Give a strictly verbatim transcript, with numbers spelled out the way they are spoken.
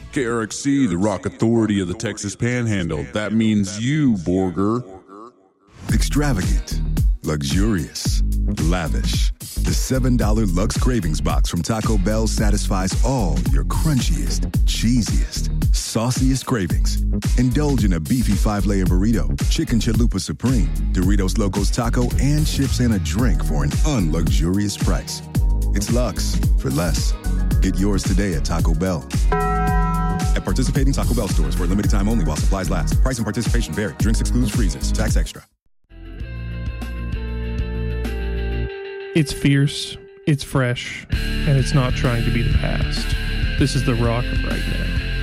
K R X C, the rock authority of the Texas Panhandle. That means you, Borger. Extravagant, luxurious, lavish. The seven dollar Lux Cravings Box from Taco Bell satisfies all your crunchiest, cheesiest, sauciest cravings. Indulge in a beefy five-layer burrito, chicken chalupa supreme, Doritos Locos Taco, and chips and a drink for an unluxurious price. It's Lux for less. Get yours today at Taco Bell. At participating Taco Bell stores for a limited time only while supplies last. Price and participation vary. Drinks excludes freezes. Tax extra. It's fierce, it's fresh, and it's not trying to be the past. This is The Rock right now.